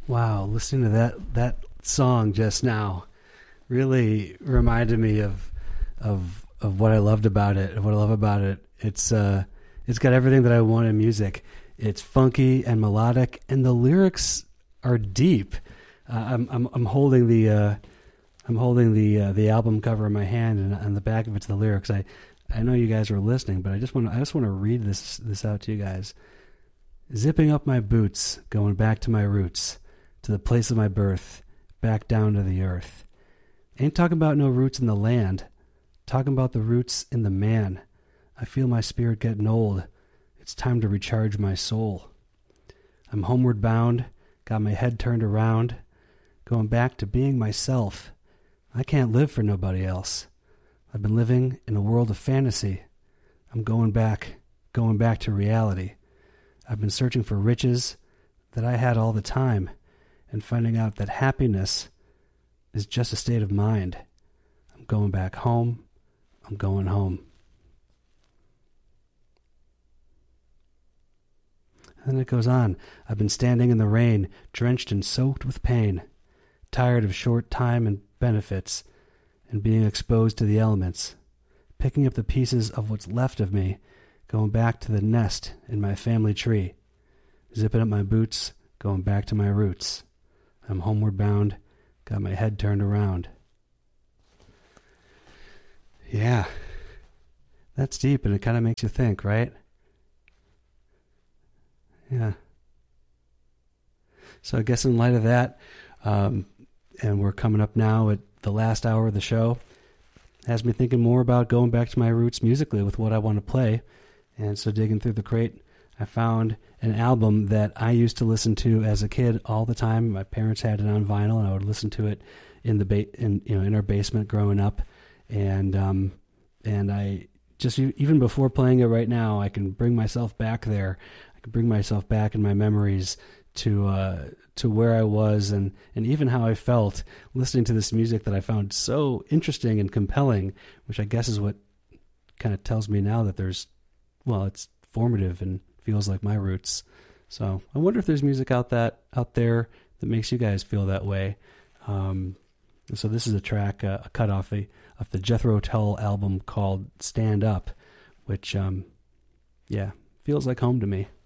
Wow, listening to that song just now really reminded me of what I loved about it. What I love about it, it's got everything that I want in music. It's funky and melodic, and the lyrics are deep. I'm holding the album cover in my hand, and on the back of it's the lyrics. I know you guys are listening, but I just want to read this out to you guys. Zipping up my boots, going back to my roots, to the place of my birth, back down to the earth. Ain't talking about no roots in the land, talking about the roots in the man. I feel my spirit getting old. It's time to recharge my soul. I'm homeward bound, got my head turned around, going back to being myself. I can't live for nobody else. I've been living in a world of fantasy. I'm going back to reality. I've been searching for riches that I had all the time, and finding out that happiness is just a state of mind. I'm going back home. I'm going home. And then it goes on. I've been standing in the rain, drenched and soaked with pain, tired of short time and benefits, and being exposed to the elements, picking up the pieces of what's left of me, going back to the nest in my family tree, zipping up my boots, going back to my roots. I'm homeward bound, got my head turned around. Yeah, that's deep, and it kind of makes you think, right? Yeah. So I guess in light of that, and we're coming up now at the last hour of the show, has me thinking more about going back to my roots musically with what I want to play. And so digging through the crate, I found an album that I used to listen to as a kid all the time. My parents had it on vinyl, and I would listen to it in our basement growing up. And I just, even before playing it right now, I can bring myself back there. I can bring myself back in my memories to where I was and even how I felt listening to this music that I found so interesting and compelling, which I guess is what kind of tells me now that it's formative and feels like my roots. So I wonder if there's music out there that makes you guys feel that way. So this is a track, a cut off the Jethro Tull album called Stand Up, which, feels like home to me.